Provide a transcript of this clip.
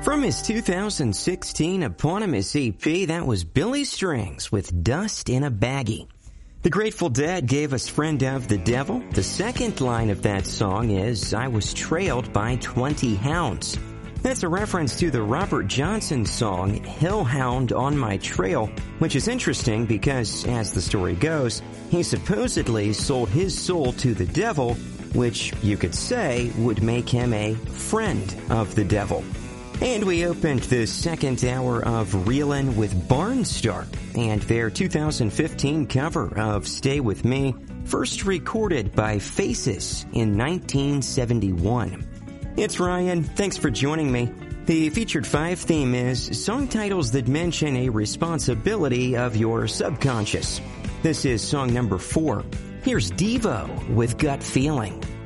From his 2016 eponymous EP, that was Billy Strings with Dust in a Baggie. The Grateful Dead gave us Friend of the Devil. The second line of that song is, I was trailed by 20 hounds. That's a reference to the Robert Johnson song, Hellhound on My Trail, which is interesting because, as the story goes, he supposedly sold his soul to the devil, which you could say would make him a friend of the devil. And we opened the second hour of Reelin' with Barnstar and their 2015 cover of Stay With Me, first recorded by Faces in 1971. It's Ryan. Thanks for joining me. The Featured 5 theme is song titles that mention a responsibility of your subconscious. This is song number 4. Here's Devo with Gut Feeling.